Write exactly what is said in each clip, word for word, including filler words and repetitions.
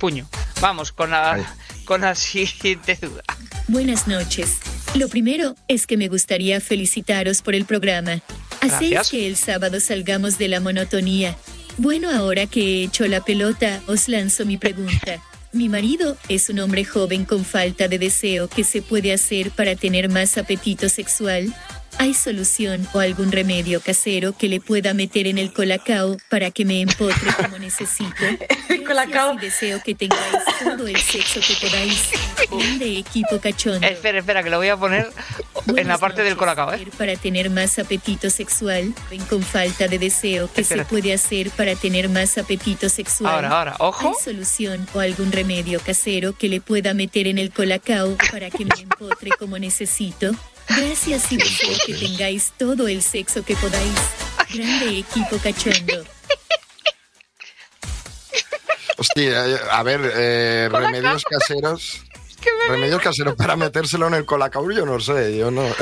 puño. Vamos con la, con la siguiente duda. Buenas noches. Lo primero es que me gustaría felicitaros por el programa. Hacéis Gracias. que el sábado salgamos de la monotonía. Bueno, ahora que he hecho la pelota, os lanzo mi pregunta. Mi marido es un hombre joven con falta de deseo. ¿Qué se puede hacer para tener más apetito sexual? ¿Hay solución o algún remedio casero que le pueda meter en el colacao para que me empotre como necesito? El colacao. Y deseo que tengáis todo el sexo que podáis. Grande equipo cachondo. Espera, espera, que lo voy a poner en Buenas la parte del noches. colacao, ¿eh? Para tener más apetito sexual, ven con falta de deseo, ¿qué se Espérate. puede hacer para tener más apetito sexual? Ahora, ahora, ojo. ¿Hay solución o algún remedio casero que le pueda meter en el colacao para que me empotre como necesito? Gracias y deseo que tengáis todo el sexo que podáis. Grande equipo cachondo. Hostia, a ver, eh, remedios caseros. Remedios caseros para metérselo en el colacao, yo no sé, yo no.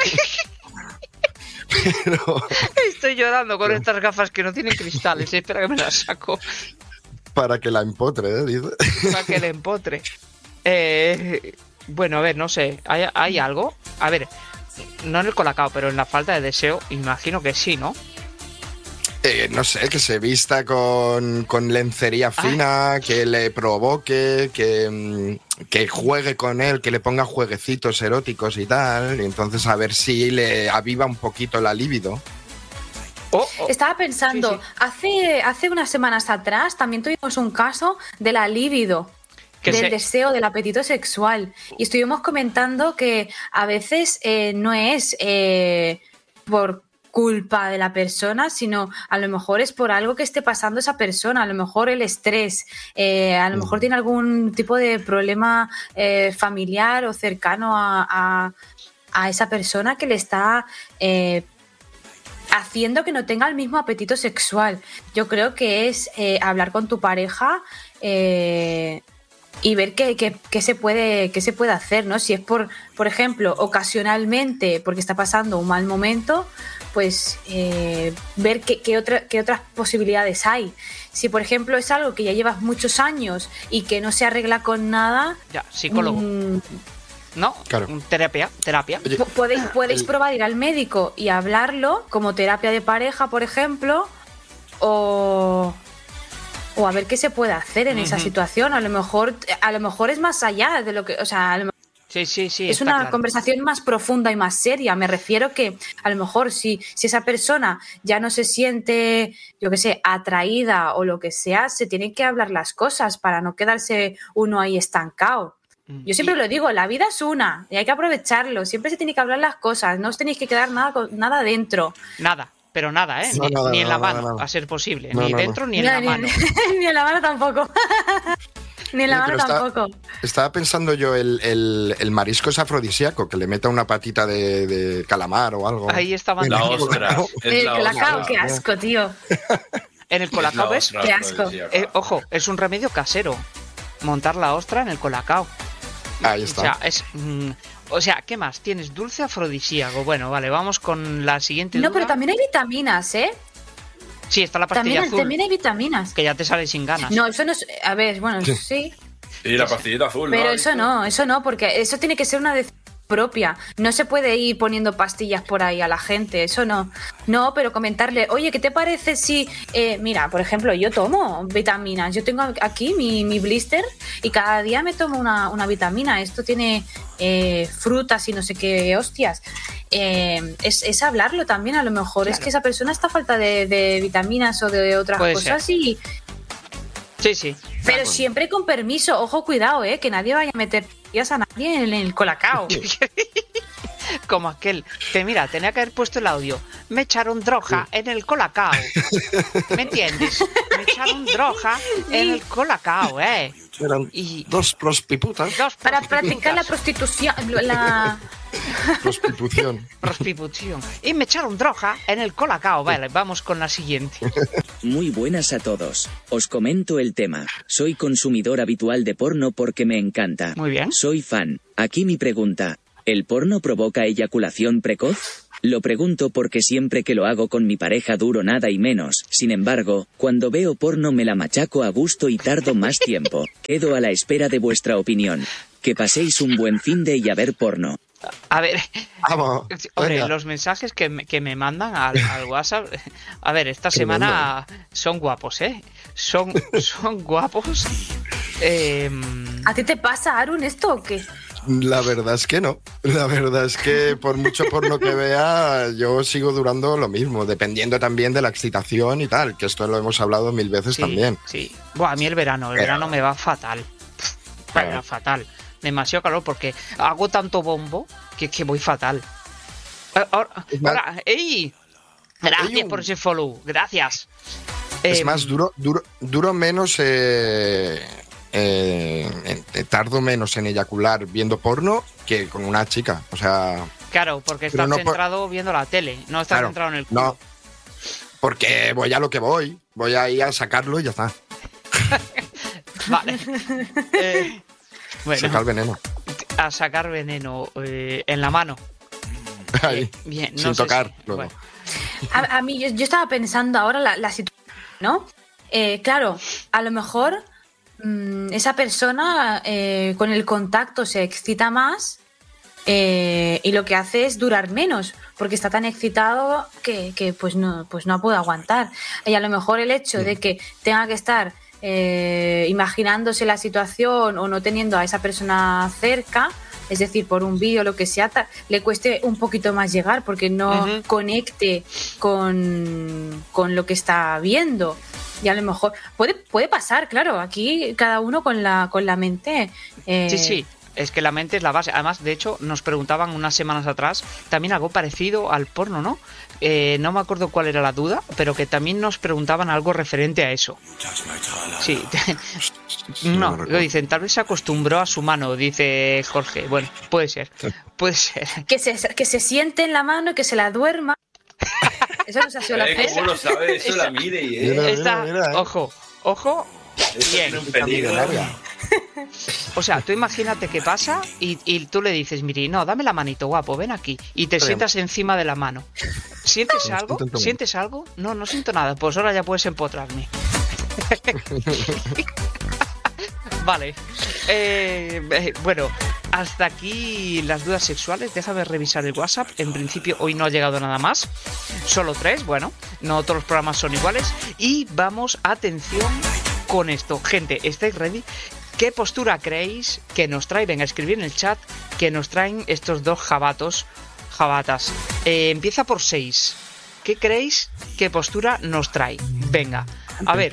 Pero Estoy llorando con estas gafas que no tienen cristales. Espera que me las saco para que la empotre, ¿eh? Dice. para que le empotre. Eh, bueno, a ver, no sé. ¿Hay, hay algo? A ver, no en el colacao, pero en la falta de deseo, imagino que sí, ¿no? Eh, no sé, que se vista con, con lencería fina, que le provoque, que, mm, que juegue con él, que le ponga jueguecitos eróticos y tal. Y entonces a ver si le aviva un poquito la libido. Oh, oh. Estaba pensando, Sí, sí. hace hace unas semanas atrás también tuvimos un caso de la libido, Que del se- deseo, del apetito sexual. Y estuvimos comentando que a veces eh, no es eh, por culpa de la persona, sino a lo mejor es por algo que esté pasando esa persona, a lo mejor el estrés, eh, a lo mejor tiene algún tipo de problema eh, familiar o cercano a, a, a esa persona que le está eh, haciendo que no tenga el mismo apetito sexual. Yo creo que es eh, hablar con tu pareja eh, y ver qué, qué, qué se puede, qué se puede hacer, ¿no? Si es por, por ejemplo, ocasionalmente, porque está pasando un mal momento, pues eh, ver qué, qué, otra, qué otras posibilidades hay. Si, por ejemplo, es algo que ya llevas muchos años y que no se arregla con nada, Ya, psicólogo. mm, ¿No? Claro. Terapia, terapia. Oye, Po- Podéis, podéis el- probar ir al médico y hablarlo como terapia de pareja, por ejemplo, o, o a ver qué se puede hacer en esa Ujú. situación. A lo mejor, a lo mejor es más allá de lo que, o sea, a lo mejor Sí, sí, sí. es está una claro. conversación más profunda y más seria. Me refiero que a lo mejor si, si esa persona ya no se siente, yo qué sé, atraída o lo que sea, se tienen que hablar las cosas para no quedarse uno ahí estancado. Yo siempre Y- lo digo, la vida es una y hay que aprovecharlo. Siempre se tiene que hablar las cosas, no os tenéis que quedar nada, con- nada dentro. Nada, pero nada, ¿eh? No, Ni, nada, ni en la nada, mano, nada. a ser posible. No, ni no, dentro no. ni en Ni- la ni- mano. Ni en la mano tampoco. Ni en la Oye, mano pero está- tampoco. Estaba pensando yo, el, el, el marisco es afrodisíaco, que le meta una patita de, de calamar o algo. Ahí estaban La diciendo. ostra. Es El la colacao, ostra. qué asco, tío. En el Es la colacao, ¿ves? ostra Qué asco. afrodisíaca. Eh, ojo, es un remedio casero. Montar la ostra en el colacao. Ahí O está. sea, es. mm, o sea, ¿qué más? Tienes dulce afrodisíaco. Bueno, vale, vamos con la siguiente. No, duda. pero también hay vitaminas, ¿eh? Sí, está la pastilla También, azul. también hay vitaminas. Que ya te sale sin ganas. No, eso no es. A ver, bueno, sí. Y la pastillita azul, Pero ¿no? eso no, eso no, porque eso tiene que ser una decisión propia. No se puede ir poniendo pastillas por ahí a la gente, eso no. No, pero comentarle, oye, ¿qué te parece si... eh, mira, por ejemplo, yo tomo vitaminas. Yo tengo aquí mi, mi blister y cada día me tomo una, una vitamina. Esto tiene eh, frutas y no sé qué hostias. Eh, es, es hablarlo también, a lo mejor. Es Claro. que esa persona está a falta de, de vitaminas o de otras Puede cosas ser. y... Sí, sí. Pero siempre con permiso, ojo, cuidado, eh, que nadie vaya a meter tías a nadie en el colacao. Como aquel. Que mira, tenía que haber puesto el audio. Me echaron droga en el colacao. ¿Me entiendes? Me echaron droga en el colacao, ¿eh? Eran Y dos prospiputas. dos Para prostitutas. practicar la prostitución, la... Prostitución. Prostitución. Y me echaron droga en el colacao. Vale, vamos con la siguiente. Muy buenas a todos. Os comento el tema. Soy consumidor habitual de porno porque me encanta. Muy bien. Soy fan. Aquí mi pregunta. ¿El porno provoca eyaculación precoz? Lo pregunto porque siempre que lo hago con mi pareja duro nada y menos. Sin embargo, cuando veo porno me la machaco a gusto y tardo más tiempo. Quedo a la espera de vuestra opinión. Que paséis un buen fin de y a ver porno. A ver, Vamos. hombre, venga. los mensajes que me, que me mandan al, al WhatsApp, a ver, esta semana son guapos, ¿eh? Son, son guapos. Eh, ¿A ti te pasa, Arun, esto o qué? La verdad es que no. La verdad es que por mucho porno que vea, yo sigo durando lo mismo, dependiendo también de la excitación y tal, que esto lo hemos hablado mil veces sí, también. Sí. Buah, a mí el verano, el Pero- verano me va fatal. Me va Claro. fatal. Demasiado calor porque hago tanto bombo que, que voy fatal. Eh, Ahora, Es más- ahora- ¡ey! Gracias Ey, por ese follow, gracias. Es Eh, más, duro, duro, duro menos, eh, eh, eh, tardo menos en eyacular viendo porno que con una chica. O sea, Claro, porque pero estás no por- centrado viendo la tele, no estás Claro, centrado en el culo. no. Porque voy a lo que voy. Voy ahí a sacarlo y ya está. Vale. Eh, bueno, Sacar veneno. a sacar veneno eh, en la mano. Ahí, Bien, no sin sé tocar. si- luego. bueno. A, a mí, yo, yo estaba pensando ahora la, la situación, ¿no? Eh, claro, a lo mejor mmm, esa persona eh, con el contacto se excita más eh, y lo que hace es durar menos, porque está tan excitado que, que, pues, no, pues no puede aguantar. Y a lo mejor el hecho de que tenga que estar eh, imaginándose la situación o no teniendo a esa persona cerca, es decir, por un vídeo o lo que sea, ta- le cueste un poquito más llegar porque no Ujú. conecte con, con lo que está viendo. Y a lo mejor puede, puede pasar, claro, aquí cada uno con la, con la mente. eh, Sí, sí, es que la mente es la base. Además, de hecho, nos preguntaban unas semanas atrás también algo parecido al porno, ¿no? Eh, no me acuerdo cuál era la duda, pero que también nos preguntaban algo referente a eso. Sí, Sí, no, recuerdo. lo dicen, tal vez se acostumbró a su mano, dice Jorge. Bueno, puede ser, puede ser. Que se, que se siente en la mano y que se la duerma. Eso nos ha sido la Eh, fe. ¿Cómo lo sabe eso esa- la mire? Mira, Eh? mira, Esta, mira, eh. ojo, ojo, Eso bien. es un peligro. Millonaria. O sea, tú imagínate qué pasa y, y tú le dices, Miri, no, dame la manito, guapo, ven aquí. Y te Bien. sientas encima de la mano. ¿Sientes Sí, algo? intento- ¿Sientes algo? No, no siento nada. Pues ahora ya puedes empotrarme. Vale. Eh, eh, bueno, hasta aquí las dudas sexuales. Déjame revisar el WhatsApp. En principio hoy no ha llegado nada más. Solo tres, bueno. No todos los programas son iguales. Y vamos, atención con esto. Gente, ¿estáis ready? ¿Qué postura creéis que nos trae? Venga, escribid en el chat que nos traen estos dos jabatos. Jabatas. Eh, empieza por seis. ¿Qué creéis que postura nos trae? Venga, a ver.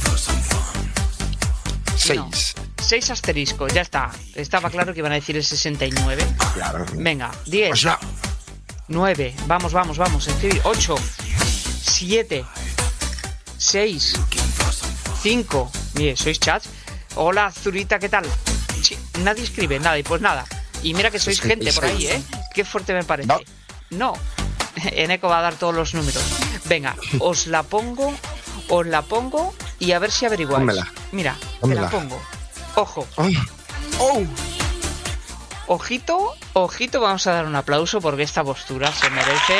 Seis. seis asteriscos, ya está. Estaba claro que iban a decir el sesenta y nueve. Claro. Venga, diez, O sea, nueve, vamos, vamos, vamos, escribir. ocho, siete, seis, cinco. Mire, sois chats. Hola, Zurita, ¿qué tal? Sí, nadie escribe, nada, y pues nada. Y mira que sois gente por ahí, ¿eh? Qué fuerte me parece. No. No. Eneco va a dar todos los números. Venga, os la pongo, os la pongo y a ver si averiguáis. Pónmela. Mira, te Pónmela. la pongo. Ojo, ay. Oh. ojito, ojito, vamos a dar un aplauso porque esta postura se merece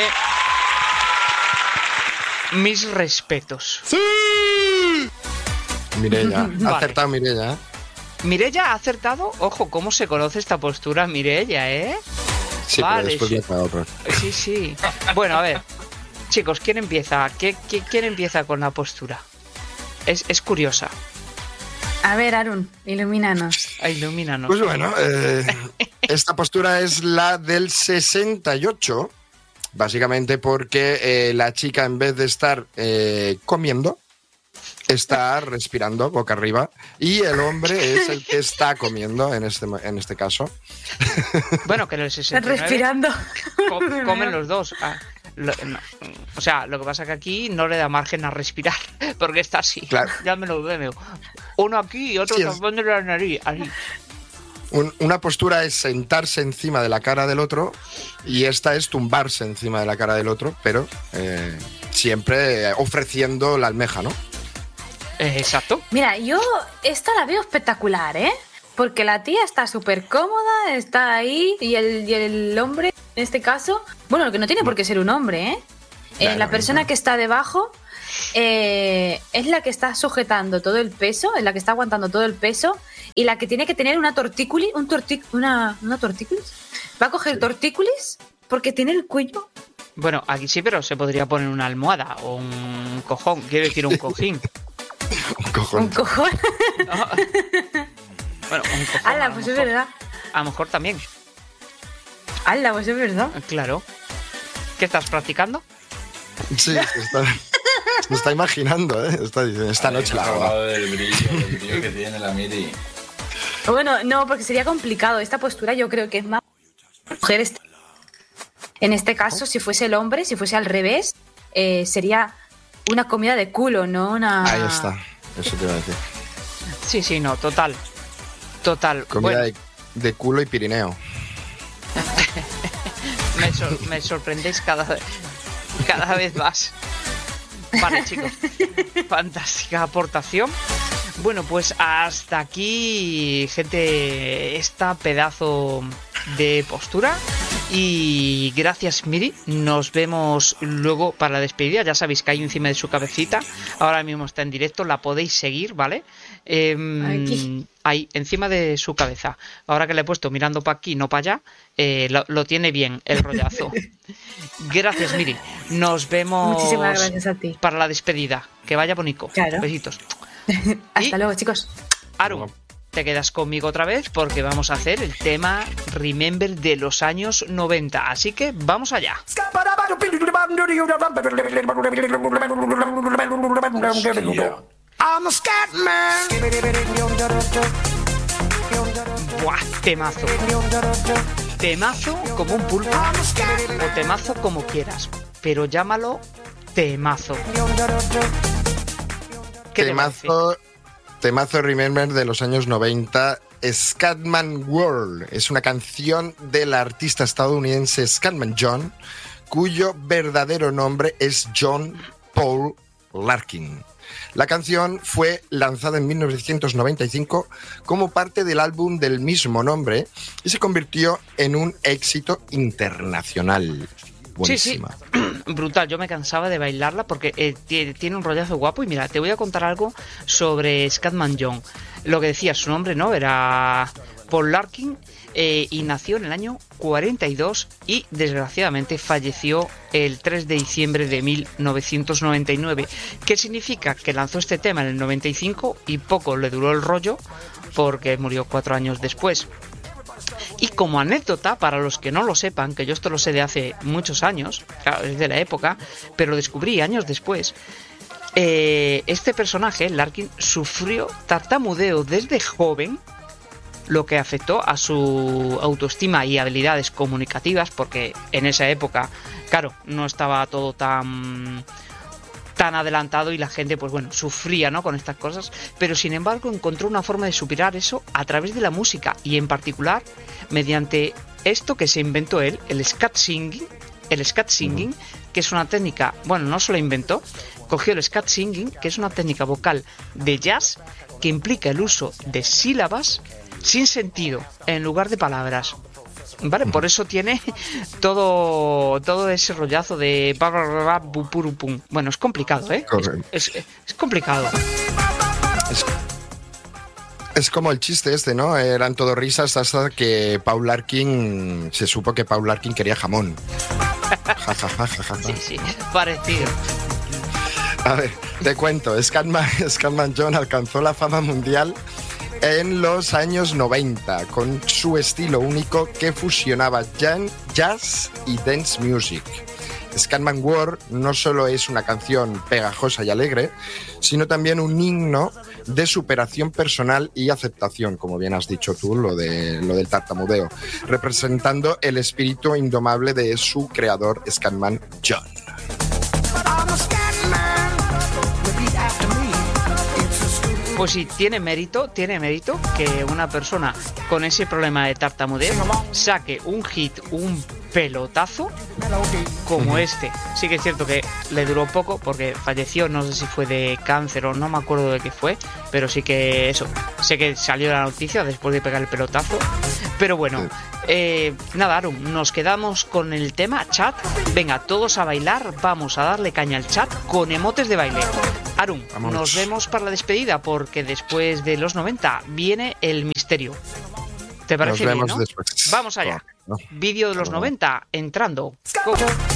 mis respetos. Mirella. Vale. Ha acertado Mirella, ¿eh? Mirella ha acertado. Ojo, ¿cómo se conoce esta postura, Mirella, eh? Sí, Vale, pero después sí. le ha otro. Sí, sí. Bueno, a ver. Chicos, ¿quién empieza? ¿Qué, qué- quién empieza con la postura? Es, es curiosa. A ver, Arun, ilumínanos. Ah, ilumínanos. Pues bueno, eh, esta postura es la del sesenta y ocho, básicamente porque eh, la chica en vez de estar eh, comiendo, está respirando boca arriba y el hombre es el que está comiendo en este, en este caso. Bueno, que en el Estás sesenta y nueve respirando. co- comen los dos. Ah, lo- no. O sea, lo que pasa que aquí no le da margen a respirar, porque está así. Claro. Ya me lo veo. Uno aquí y otro Sí, es- tapándole la nariz. Así. Un- una postura es sentarse encima de la cara del otro y esta es tumbarse encima de la cara del otro, pero eh, siempre eh, ofreciendo la almeja, ¿no? Eh, exacto. Mira, yo esta la veo espectacular, ¿eh? Porque la tía está súper cómoda, está ahí y el, y el hombre en este caso, bueno, que no tiene por qué ser un hombre, ¿eh? Eh, Claro, la persona claro. que está debajo eh, es la que está sujetando todo el peso, es la que está aguantando todo el peso y la que tiene que tener una tortículi, un tortic, una, una tortículis. Va a coger tortículis porque tiene el cuello. Bueno, aquí sí, pero se podría poner una almohada o un cojón, quiero decir un cojín. Un cojón. Un cojón. ¿No? Bueno, un cojón. ¡Hala, a lo pues es mejor. verdad! A lo mejor también, ¡Hala, pues es verdad! claro. ¿Qué estás practicando? Sí, se está, se está imaginando, ¿eh? Está diciendo, esta noche la hago. hago. Del brillo, del brillo que tiene la Miri. Bueno, no, porque sería complicado. Esta postura yo creo que es más mujeres. En este caso, si fuese el hombre, si fuese al revés, eh, sería una comida de culo, no una. Ahí está, eso te iba a decir. Sí, sí, no, total. Total. Comida Bueno, de, de culo y Pirineo. me, sor- me sorprendéis cada, cada vez más. Vale, chicos. Fantástica aportación. Bueno, pues hasta aquí, gente, esta pedazo de postura. Y gracias, Miri. Nos vemos luego para la despedida. Ya sabéis que hay encima de su cabecita. Ahora mismo está en directo. La podéis seguir, ¿vale? Eh, Aquí. ahí, encima de su cabeza. Ahora que le he puesto mirando para aquí, no para allá, eh, lo, lo tiene bien el rollazo. Gracias, Miri. Nos vemos Muchísimas gracias a ti. para la despedida. Que vaya bonito. Claro. Besitos. Hasta Y- luego, chicos. Aru, te quedas conmigo otra vez porque vamos a hacer el tema Remember de los años noventa. Así que vamos allá. I'm a Scatman. Buah, temazo. Temazo como un pulpo o temazo como quieras. Pero llámalo temazo. ¿Qué te parece? Temazo, temazo Remember de los años noventa. Scatman World es una canción del artista estadounidense Scatman John, cuyo verdadero nombre es John Paul Larkin. La canción fue lanzada en mil novecientos noventa y cinco como parte del álbum del mismo nombre y se convirtió en un éxito internacional. Buenísima. Sí, sí, brutal. Yo me cansaba de bailarla porque eh, tiene, tiene un rollazo guapo. Y mira, te voy a contar algo sobre Scatman John. Lo que decía su nombre, ¿no? Era Paul Larkin eh, y nació en el año cuarenta y dos y desgraciadamente falleció el tres de diciembre de mil novecientos noventa y nueve. ¿Qué significa? Que lanzó este tema en el noventa y cinco y poco le duró el rollo porque murió cuatro años después. Y como anécdota, para los que no lo sepan, que yo esto lo sé de hace muchos años, claro, es de la época, pero lo descubrí años después, eh, este personaje, Larkin, sufrió tartamudeo desde joven, lo que afectó a su autoestima y habilidades comunicativas, porque en esa época, claro, no estaba todo tan... tan adelantado y la gente, pues bueno, sufría, ¿no?, con estas cosas, pero sin embargo encontró una forma de superar eso a través de la música y en particular mediante esto que se inventó él, el scat singing, el scat singing, que es una técnica, bueno, no solo inventó, cogió el scat singing, que es una técnica vocal de jazz que implica el uso de sílabas sin sentido en lugar de palabras. Vale, por eso tiene todo todo ese rollazo de ba, ba, ba, ba, bu, puru, pum. Bueno, es complicado, ¿eh? Correcto. Es, es, es complicado. Es, es como el chiste este, ¿no? Eran todo risas hasta que Paul Larkin, se supo que Paul Larkin quería jamón. Ja, ja, ja, ja, ja. Sí, sí, parecido. A ver, te cuento, Scatman, Scatman John alcanzó la fama mundial en los años noventa con su estilo único que fusionaba jazz y dance music. Scatman World no solo es una canción pegajosa y alegre, sino también un himno de superación personal y aceptación, como bien has dicho tú, lo, de, lo del tartamudeo, representando el espíritu indomable de su creador, Scatman John. Pues sí, tiene mérito, tiene mérito que una persona con ese problema de tartamudeo saque un hit, un pelotazo como este. Sí que es cierto que le duró poco porque falleció, no sé si fue de cáncer o no me acuerdo de qué fue, pero sí que eso, sé que salió la noticia después de pegar el pelotazo. Pero bueno, eh, nada, Arum, nos quedamos con el tema chat. Venga, todos a bailar, vamos a darle caña al chat con emotes de baile. Arum, Vamos. Nos vemos para la despedida porque después de los noventa viene el misterio. ¿Te parece Nos vemos bien, no? después. Vamos allá. No, no. Vídeo de los No. noventa entrando. Go.